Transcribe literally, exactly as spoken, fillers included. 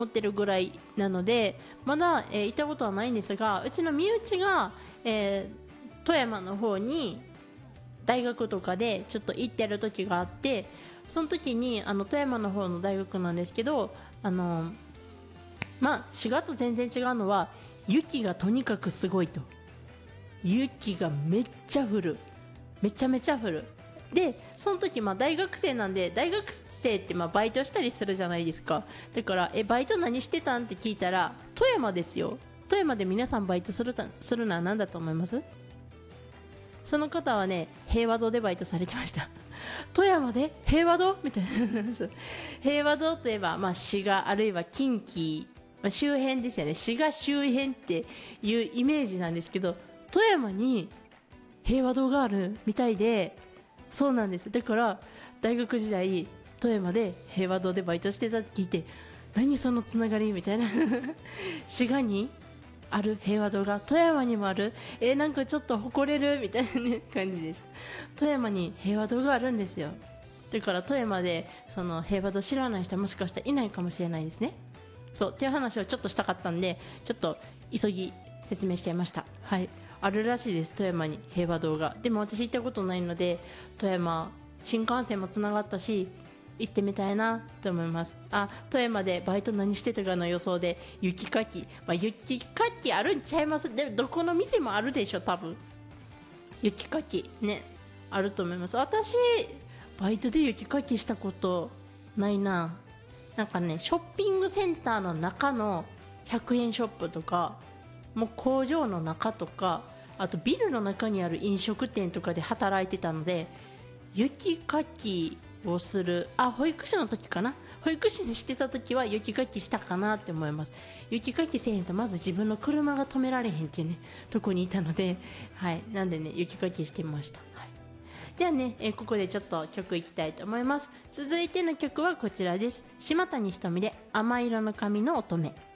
持ってるぐらいなのでまだ、えー行ったことはないんですが、うちの身内が、えー富山の方に大学とかでちょっと行ってる時があって、その時にあの富山の方の大学なんですけど、あのまあしがつ全然違うのは雪がとにかくすごいと。雪がめっちゃ降る、めちゃめちゃ降る。でその時まあ大学生なんで、大学生ってまあバイトしたりするじゃないですか。だからえバイト何してたんって聞いたら、富山ですよ。富山で皆さんバイトするたするのは何だと思います？その方はね、平和堂でバイトされてました。富山で平和堂みたいな。そう平和堂といえば、まあ、滋賀あるいは近畿、まあ、周辺ですよね。滋賀周辺っていうイメージなんですけど、富山に平和堂があるみたいで、そうなんです。だから大学時代富山で平和堂でバイトしてたって聞いて、何そのつながりみたいな。滋賀にある平和堂が富山にもある、えー、なんかちょっと誇れるみたいな、ね、感じでした。富山に平和堂があるんですよ。だから富山でその平和堂知らない人はもしかしたらいないかもしれないですね。そうっていう話をちょっとしたかったんで、ちょっと急ぎ説明しちゃいました。はい、あるらしいです、富山に平和堂が。でも私行ったことないので、富山新幹線もつながったし行ってみたいなと思います。あ、富山でバイト何してたかの予想で雪かき、まあ、雪かきあるんちゃいます？でもどこの店もあるでしょ多分。雪かきね、あると思います。私バイトで雪かきしたことないな。なんかね、ショッピングセンターの中のひゃくえんショップとか、もう工場の中とか、あとビルの中にある飲食店とかで働いてたので、雪かきをする、あ、保育士の時かな、保育士にしてた時は雪かきしたかなって思います。雪かきせえへんとまず自分の車が止められへんっていうねとこにいたので、はい、なんでね雪かきしてました。はい、ではね、えーここでちょっと曲いきたいと思います。続いての曲はこちらです。島谷ひとみで甘色の髪の乙女。